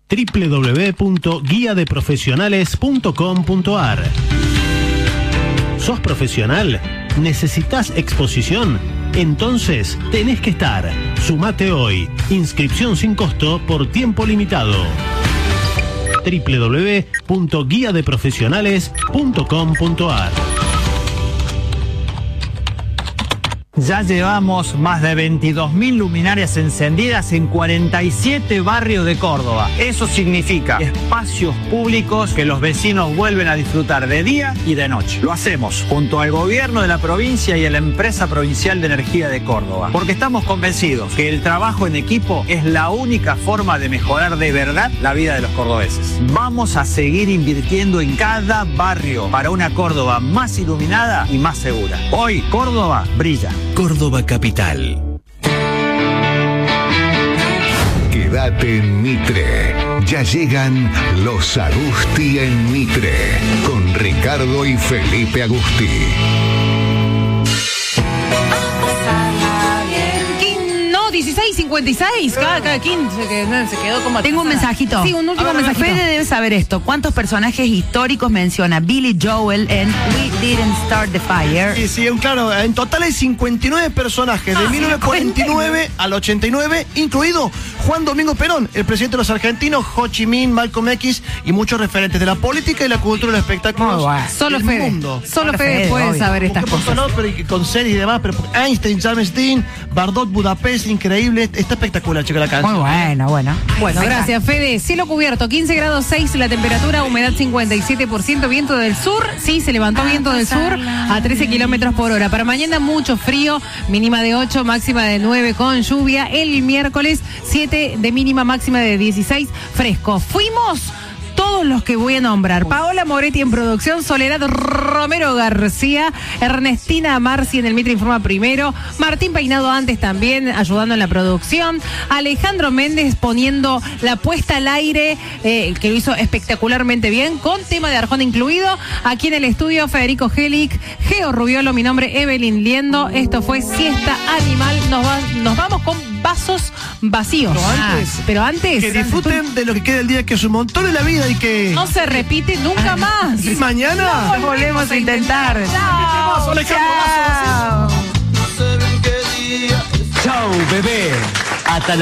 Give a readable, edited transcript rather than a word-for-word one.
www.guiadeprofesionales.com.ar. ¿Sos profesional? ¿Necesitas exposición? Entonces tenés que estar. Sumate hoy. Inscripción sin costo por tiempo limitado. www.guiadeprofesionales.com.ar. Ya llevamos más de 22.000 luminarias encendidas en 47 barrios de Córdoba. Eso significa espacios públicos que los vecinos vuelven a disfrutar de día y de noche. Lo hacemos junto al gobierno de la provincia y a la Empresa Provincial de Energía de Córdoba, porque estamos convencidos que el trabajo en equipo es la única forma de mejorar de verdad la vida de los cordobeses. Vamos a seguir invirtiendo en cada barrio para una Córdoba más iluminada y más segura. Hoy Córdoba brilla. Córdoba Capital. Quédate en Mitre. Ya llegan los Agusti en Mitre. Con Ricardo y Felipe Agusti. No, 16:56. Cada 15 se quedó como... Tengo un mensajito. Sí, un último mensajito. Fede debe saber esto. ¿Cuántos personajes históricos menciona Billy Joel en We Didn't Start the Fire? Sí, claro. En total hay 59 personajes de 1949 al 89, incluido Juan Domingo Perón, el presidente de los argentinos, Ho Chi Minh, Malcolm X y muchos referentes de la política y la cultura del espectáculo Solo del Fede. mundo. Solo Fede puede saber estas cosas. No, pero con series y demás, pero Einstein, James Dean, Bardot, Budapest, increíble. Está espectacular, chica, la canción. Muy bueno. Bueno, gracias, Fede. Cielo cubierto, 15 grados 6 la temperatura, humedad 57%, viento del sur. Sí, se levantó viento del sur a 13 kilómetros por hora. Para mañana mucho frío, mínima de 8, máxima de 9 con lluvia. El miércoles 7 de mínima, máxima de 16, fresco. Fuimos todos los que voy a nombrar. Paola Moretti en producción, Soledad Romero García, Ernestina Marci en el Mitre Informa primero, Martín Peinado antes también ayudando en la producción, Alejandro Méndez poniendo la puesta al aire, que lo hizo espectacularmente bien, con tema de Arjona incluido. Aquí en el estudio Federico Gelic, Geo Rubiolo, mi nombre Evelyn Liendo. Esto fue Siesta Animal. Nos vamos con vasos vacíos. Pero antes que disfruten de lo que queda el día, que es un montón en la vida y que no se repite nunca más. Y mañana no volvemos a intentar. Chao. Chao. Chau, bebé. Hasta la